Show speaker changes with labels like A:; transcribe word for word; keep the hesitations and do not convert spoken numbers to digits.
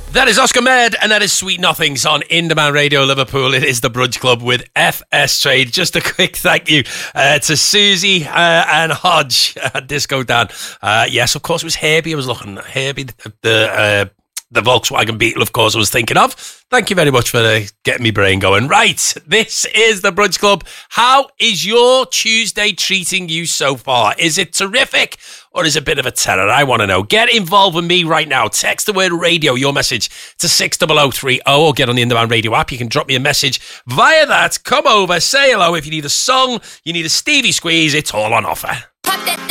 A: That is Oscar Med, and that is Sweet Nothings on In Demand Radio Liverpool. It is the Brunch Club with F S Trade. Just a quick thank you uh, to Susie uh, and Hodge at Disco Dan. Uh, yes, of course, it was Herbie. I was looking at Herbie, the the, uh, the Volkswagen Beetle, of course, I was thinking of. Thank you very much for uh, getting me brain going. Right, this is the Brunch Club. How is your Tuesday treating you so far? Is it terrific? Or is it a bit of a terror? I want to know. Get involved with me right now. Text the word radio, your message, to six zero zero three zero or get on the In Demand Radio app. You can drop me a message via that. Come over, say hello. If you need a song, you need a Stevie Squeeze, it's all on offer.